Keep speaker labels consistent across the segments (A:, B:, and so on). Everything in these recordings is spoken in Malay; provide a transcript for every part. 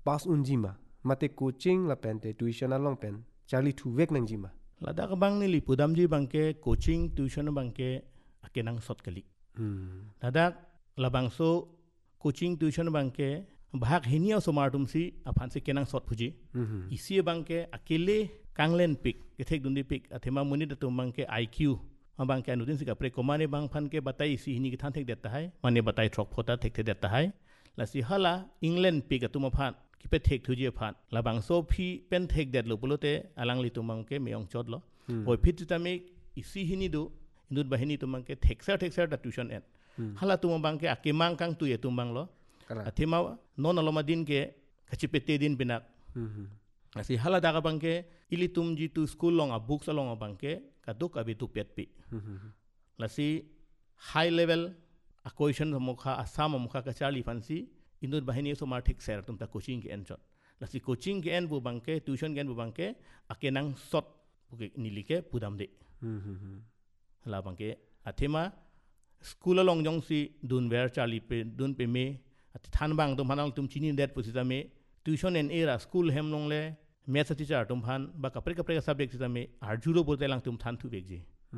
A: pass unjima mate coaching la pen te tuition along pen Charlie thu vek nang jima
B: lada ka bang nili pudam ji bangke coaching tuition bangke akenang sot kali lada labang so coaching tuition bangke bahak hinia somartum si aphan se kenang sot phuji isi bangke akele kanglen pik kethek dundi pik athema muni da tum bangke IQ bangke anudin sika pre komane bang phan ke batai si hini ki than thek deta hai mane batai throk phota thek the deta hai la si hala England pik atuma phan ki pe thek thuji phan labang so phi pen thek det lo pulote alang li tumang ke meong chot lo oi phit tame isi hini do indut bahini tumang ke theksa da tuition en hala tumang bangke akemang kang tu ye tumang lo athema non aloma din ke khachipete din binak asi hala daga bangke ilitum ji tu school long a books along a bangke kaduk abi tu pet pi lasi high level a question mokha asam mokha ka charli fancy indut bahini so mar thik ser tum ta coaching ke en chot lasi coaching ke en bu bangke tuition ke en bu bangke akenang sot buke nilike pudam de hala bangke athema school along jong si dun ver charli pe dun pe me than bang tum hanang tum chini det pusita me tuition en era school hem long le maths teacher tum phan ba kapre subject ta me arjuro bolte lang tum than thu bekji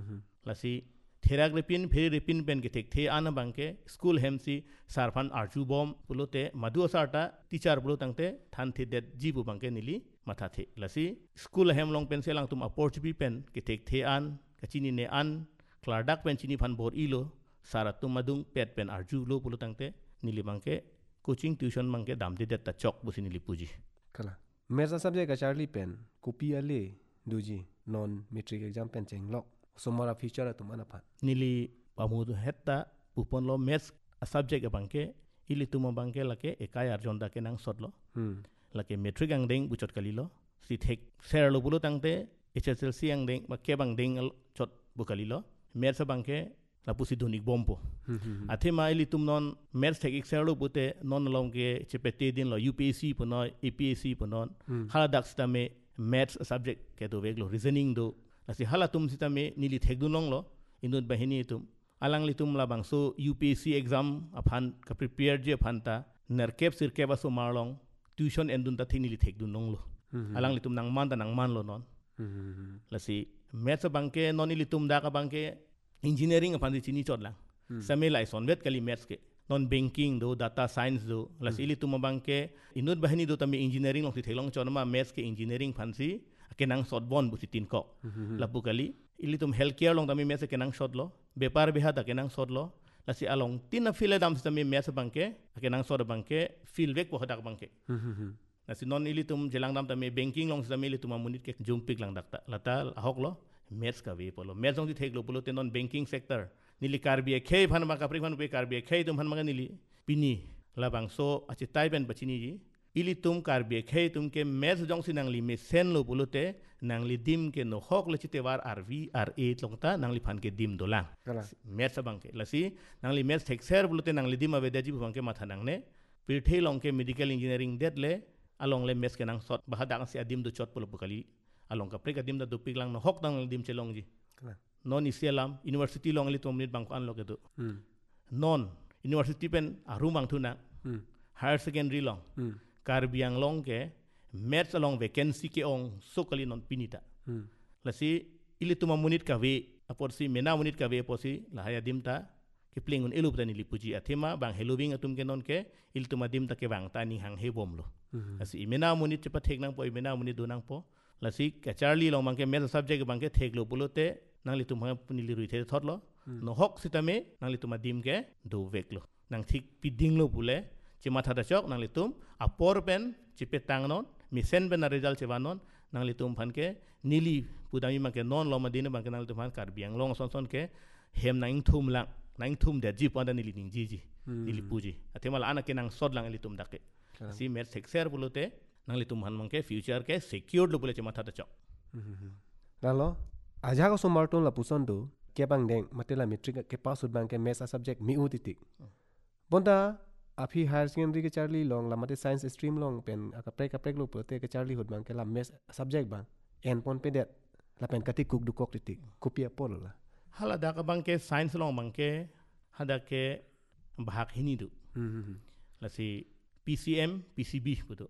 B: lasi therapin repin pen ke thek the an bangke school hem si sarphan arju bom pulote madu sarta teacher bulo tangte than the det ji bu bangke nili matha the lasi school hem long pen se lang tum opportunity pen ke thek the an kachini ne an kladak pen chini phan bor ilo saratum madung pet pen arju lo pulo tangte nili bangke coaching tuition bangke dam de det ta chok busi nili puji
A: kala mesa subject ka Charlie pen copy ale duji non metric exam pen chenglok somara future tumana phan
B: nili pamu hetta pupon lo maths a subject bangke ili tuma bangke lake ekai arjon da kenang sotlo lake metric ang deng buchot kalilo si thek ser lo bulo tangte HSLC ang deng ba ke bang deng chot bukalilo maths bangke la pusi dunik bompo athema ili tum non maths thek exer lo pute non long ke chepete din lo UPSC puno APSC punon hala dak stame maths subject ke do veglo reasoning do asi hala tum sitame nili thek du long lo indut bahini tum alang li tum la bang so UPSC exam aphan ka prepare je phanta nerkep sirke ba so marlong tuition endun ta thini li thek du long lo alang li tum nang man lo non lasi maths bangke non ili tum da ka bangke engineering aphan chini chotlang same lai sonvet kali maths ke non banking do data science do las ili tuma bangke inut bahini do tami engineering long thelong chonma maths ke engineering phansi kenang sot bon busi tin ko lapu kali ili tum healthcare long tami maths kenang sot lo bepar beha da kenang sot lo lasi along tin afile dam tami maths bangke kenang sot bangke feel vek bo hadak bangke lasi non ili tum jelang dam tami banking long tami ili tuma munit ke jumpik lang dakta lata hok lo maths ka ve polo maths long ti thek lo polo te non banking sector nili karbia khei phan ma kapri phan pe karbia khei tum phan ma nili pini labang so achi tai ben bachini ji ili tum karbia khei tum ke maths jong si nangli me sen lo bulote nangli dim ke no hok le chite war RV RA tlongta nangli phan ke dim dolang maths bang ke lasi nangli maths thek ser bulote nangli dim ave daji bang ke matha nangne pirthei long ke medical engineering det le along le maths ke nang sot bah dang si adim do chot polo bukali along ka pre ka dim da dupik lang no hok dang dim chelong ji non isialam university long ali tomnit bang an loke do non university pen arum bang thuna higher secondary long karbiang long ke maths along vacancy ke ong sokali non pinita lasi ili tuma munit ka ve aporsi mena munit ka ve posi la haya dimta ke pling un elup tani lipuji athema bang helubing atum ke non ke il tuma dimta ke bang tani hang he bomlo lasi mena munit chepa thek nang po mena munit do nang po lasi ka charli long bang ke maths subject bang ke thek lo pulote nangli tum punili rui the thotlo no hok sitame nangli tuma dim ke do veklo nang thik piding lo pule che matha da chok nangli tum apor pen chipe tang non mi sen ben result che banon nangli tum phan ke nili pudami ma ke non lo ma din bang ke nangli tum phan kar biang long son ke hem nang thum de ji panda nili ning ji nili puji athemal ana ke nang sod lang li tum dakke si mer sexer bulote nangli tum han mang ke future ke secured lo bule che matha da chok
A: nalo aja ko somarton la puson do ke bang deng matela metric ke pass bang ke mesa subject mi utitik bonda afi higher secondary ke charli long la mate science stream long pen ka prek lo prote ke charli hod bang ke la mes subject bang en pon pe det la pen kati kuk du kok titik kopia pol la
B: hala da ka bang ke science long bang ke hada ke bahak hini du la si PCM PCB puto